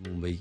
मुंबई.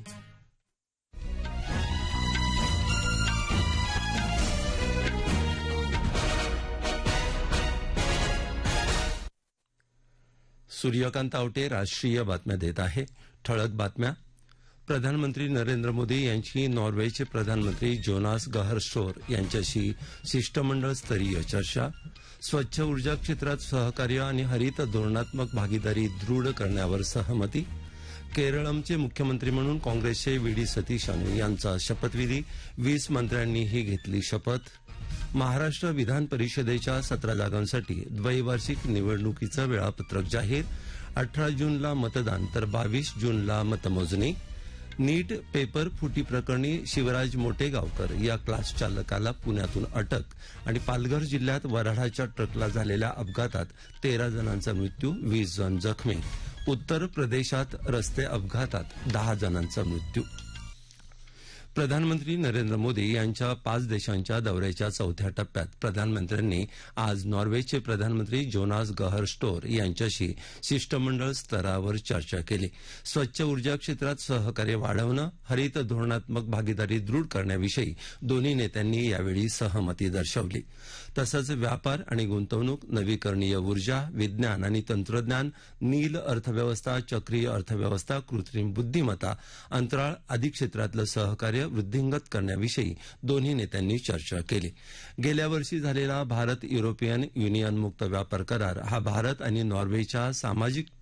सूर्यकांत आवटे राष्ट्रीय बातम्या देत आहे. ठळक बातम्या. प्रधानमंत्री नरेंद्र मोदी यांची नॉर्वेचे प्रधानमंत्री जोनास गाहर स्टोर यांच्याशी शिष्टमंडळ स्तरीय चर्चा. स्वच्छ ऊर्जा क्षेत्रात सहकार्य आणि हरित धोरणात्मक भागीदारी दृढ करण्यावर सहमती. केरळमचे मुख्यमंत्री म्हणून काँग्रेसचे व्ही.डी. सतीशन यांचा शपथविधी. 20 मंत्र्यांनीही घेतली शपथ. महाराष्ट्र विधान परिषदेच्या 17 जागांसाठी द्वैवार्षिक निवडणुकीचं वेळापत्रक जाहीर. 18 जूनला मतदान तर 22 जूनला मतमोजणी. नीट पेपर फुटी प्रकरणी शिवराज मोटेगावकर या क्लास चालकाला पुण्यातून अटक. आणि पालघर जिल्ह्यात वऱ्हाडाच्या ट्रकला झालेल्या अपघातात 13 जणांचा मृत्यू, 20 जण जखमी. उत्तर प्रदेशात रस्ते अपघातात 10 जणांचा मृत्यू. प्रधानमंत्री नरेंद्र मोदी यांच्या 5 देशांच्या दौऱ्याच्या चौथ्या टप्प्यात प्रधानमंत्र्यांनी आज नॉर्वेचे प्रधानमंत्री जोनास गाहर स्टोर यांच्याशी शिष्टमंडळ स्तरावर चर्चा केली. स्वच्छ ऊर्जा क्षेत्रात सहकार्य वाढवणं, हरित धोरणात्मक भागीदारी दृढ करण्याविषयी दोन्ही नेत्यांनी यावेळी सहमती दर्शवली. तसंच व्यापार आणि गुंतवणूक, नवीकरणीय ऊर्जा, विज्ञान आणि तंत्रज्ञान, नील अर्थव्यवस्था, चक्रीय अर्थव्यवस्था, कृत्रिम बुद्धिमत्ता, अंतराळ आदी क्षेत्रातलं सहकार्य वृद्धिंगत करण्याविषयी दोन्ही नेत्यांनी चर्चा केली. गेल्या वर्षी झालेला भारत युरोपियन युनियन मुक्त व्यापार करार हा भारत आणि नॉर्वेच्या सामाजिक